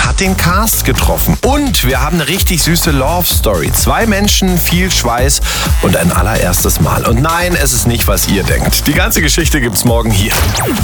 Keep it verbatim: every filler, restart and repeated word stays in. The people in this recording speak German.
hat den Cast getroffen. Und wir haben eine richtig süße Love Story. Zwei Menschen, viel Schweiß und ein allererstes Mal. Und nein, es ist nicht, was ihr denkt. Die ganze Geschichte gibt's morgen hier.